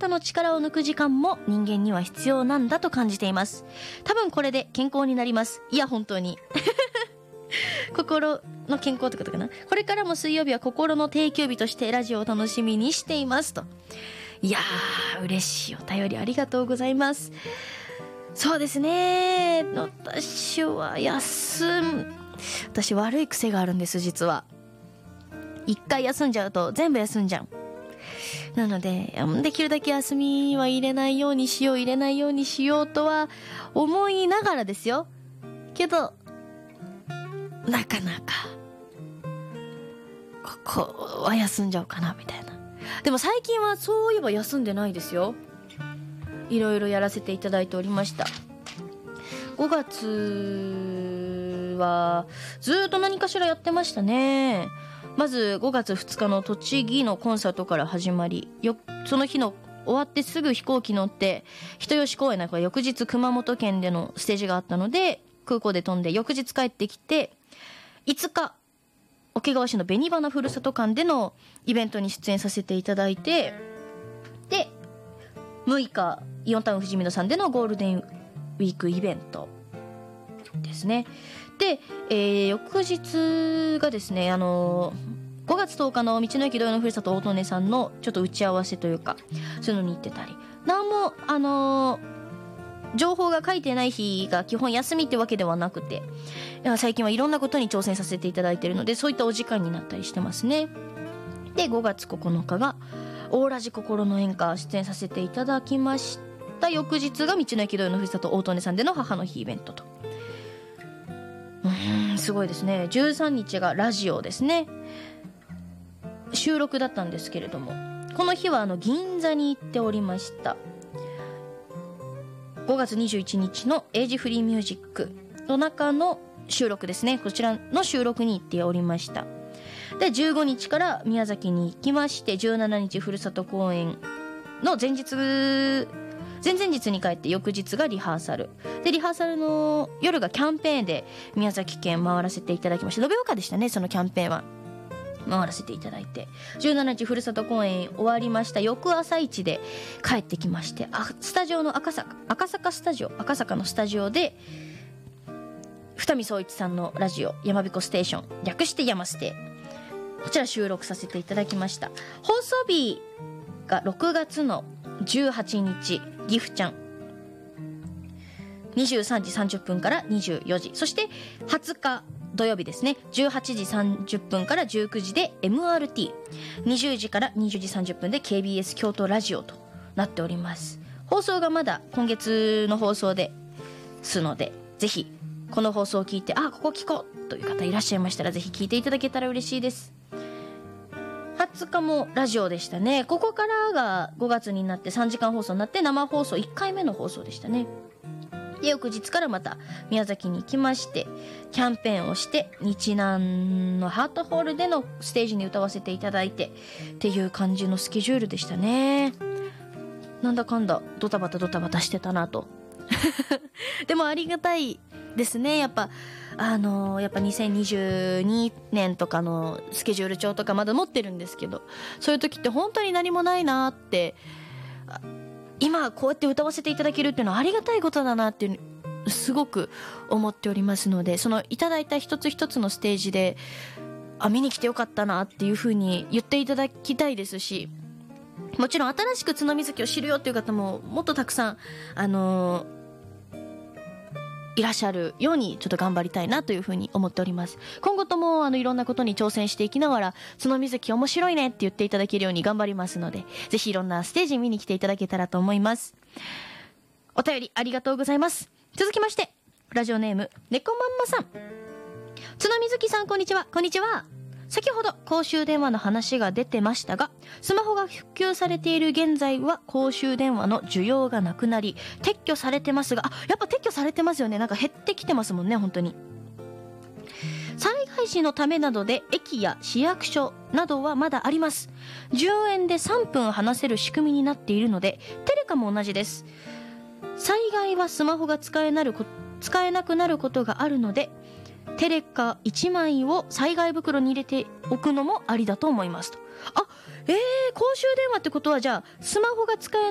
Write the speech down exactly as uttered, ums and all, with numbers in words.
肩の力を抜く時間も人間には必要なんだと感じています。多分これで健康になります。いや本当に心の健康ってことかな。これからも水曜日は心の定休日としてラジオを楽しみにしていますと。いやー嬉しいお便りありがとうございます。そうですね、私は休む私悪い癖があるんです。実は一回休んじゃうと全部休んじゃう。なのでできるだけ休みは入れないようにしよう入れないようにしようとは思いながらですよ。けどなかなかここは休んじゃおうかなみたいな。でも最近はそういえば休んでないですよ。いろいろやらせていただいておりました。ごがつはずっと何かしらやってましたね。まずごがつふつかの栃木のコンサートから始まり、よその日の終わってすぐ飛行機乗って人吉公園なんか翌日熊本県でのステージがあったので空港で飛んで翌日帰ってきて、いつか桶川市の紅花ふるさと館でのイベントに出演させていただいて、でむいかイオンタウンふじみ野さんでのゴールデンウィークイベントですね。で、えー、翌日がですね、あのー、ごがつとおかの道の駅土曜のふるさと大利根さんのちょっと打ち合わせというかそういうのに行ってたり、なんもあのー、情報が書いてない日が基本休みってわけではなくて、最近はいろんなことに挑戦させていただいているのでそういったお時間になったりしてますね。でごがつここのかがオーラジ心の演歌出演させていただきました。翌日が道の駅土曜のふるさと大利根さんでの母の日イベントと、うーんすごいですね。じゅうさんにちがラジオですね。収録だったんですけれども、この日はあの銀座に行っておりました。ごがつにじゅういちにちのエイジフリーミュージックの中の収録ですね。こちらの収録に行っておりました。でじゅうごにちから宮崎に行きまして、じゅうしちにちふるさと公演の前日前々日に帰って翌日がリハーサルで、リハーサルの夜がキャンペーンで宮崎県回らせていただきました。延岡でしたね、そのキャンペーンは回らせていただいて、じゅうしちにちふるさと公演終わりました。翌朝一で帰ってきまして、あスタジオの赤坂赤坂スタジオ赤坂のスタジオで二見壮一さんのラジオやまびこステーション略してやまステ、こちら収録させていただきました。放送日がろくがつのじゅうはちにちギフちゃんにじゅうさんじさんじゅっぷんからにじゅうよじ、そしてはつか土曜日ですね、じゅうはちじさんじゅっぷんからじゅうくじで エムアールティー、 にじゅうじからにじゅうじさんじゅっぷんで ケービーエス 京都ラジオとなっております。放送がまだ今月の放送ですので、ぜひこの放送を聞いてあここ聞こうという方いらっしゃいましたらぜひ聞いていただけたら嬉しいです。はつかもラジオでしたね。ここからがごがつになってさんじかん放送になって生放送いっかいめの放送でしたね。で翌日からまた宮崎に行きましてキャンペーンをして日南のハートホールでのステージに歌わせていただいてっていう感じのスケジュールでしたね。なんだかんだドタバタドタバタしてたなとでもありがたいですね。やっぱあのー、やっぱにせんにじゅうにねんとかのスケジュール帳とかまだ持ってるんですけど、そういう時って本当に何もないなって、今こうやって歌わせていただけるっていうのはありがたいことだなっていうすごく思っておりますので、そのいただいた一つ一つのステージであ見に来てよかったなっていう風に言っていただきたいですし、もちろん新しく津波月を知るよっていう方ももっとたくさんあのーいらっしゃるようにちょっと頑張りたいなというふうに思っております。今後ともあのいろんなことに挑戦していきながら津波月面白いねって言っていただけるように頑張りますので、ぜひいろんなステージ見に来ていただけたらと思います。お便りありがとうございます。続きましてラジオネーム猫まんまさん、津波月さんこんにちは。こんにちは。先ほど公衆電話の話が出てましたが、スマホが普及されている現在は公衆電話の需要がなくなり撤去されてますが、あ、やっぱ撤去されてますよね。なんか減ってきてますもんね。本当に災害時のためなどで駅や市役所などはまだあります。じゅうえんでさんぷん話せる仕組みになっているので、テレカも同じです。災害はスマホが使えなるこ使えなくなることがあるので、テレカいちまいを災害袋に入れておくのもありだと思いますと。あ、えー、公衆電話ってことはじゃあスマホが使え